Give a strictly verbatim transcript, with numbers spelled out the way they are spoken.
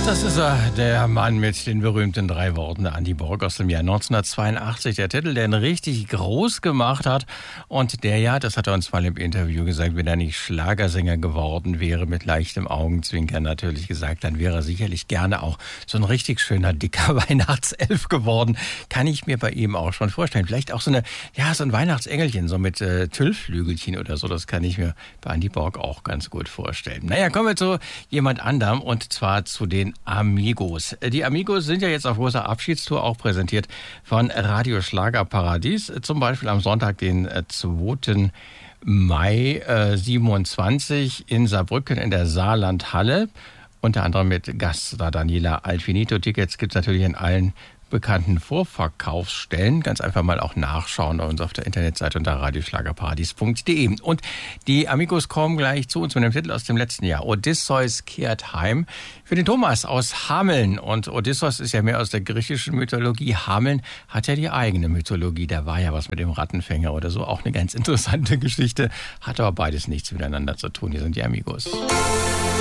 Das ist er, der Mann mit den berühmten drei Worten, der Andy Borg aus dem Jahr neunzehnhundertzweiundachtzig. Der Titel, der ihn richtig groß gemacht hat und der ja, das hat er uns mal im Interview gesagt, wenn er nicht Schlagersänger geworden wäre, mit leichtem Augenzwinkern natürlich gesagt, dann wäre er sicherlich gerne auch so ein richtig schöner, dicker Weihnachtself geworden. Kann ich mir bei ihm auch schon vorstellen. Vielleicht auch so eine, ja, so ein Weihnachtsengelchen, so mit äh, Tüllflügelchen oder so. Das kann ich mir bei Andy Borg auch ganz gut vorstellen. Naja, kommen wir zu jemand anderem und zwar zu den Amigos. Die Amigos sind ja jetzt auf großer Abschiedstour, auch präsentiert von Radio Schlagerparadies. Zum Beispiel am Sonntag, den zweiten Mai äh, siebenundzwanzig in Saarbrücken in der Saarlandhalle. Unter anderem mit Gaststar Daniela Alfinito. Tickets gibt es natürlich in allen bekannten Vorverkaufsstellen. Ganz einfach mal auch nachschauen bei uns auf der Internetseite unter radioschlagerparadies punkt de. Und die Amigos kommen gleich zu uns mit dem Titel aus dem letzten Jahr. Odysseus kehrt heim. Für den Thomas aus Hameln. Und Odysseus ist ja mehr aus der griechischen Mythologie. Hameln hat ja die eigene Mythologie. Da war ja was mit dem Rattenfänger oder so. Auch eine ganz interessante Geschichte. Hat aber beides nichts miteinander zu tun. Hier sind die Amigos.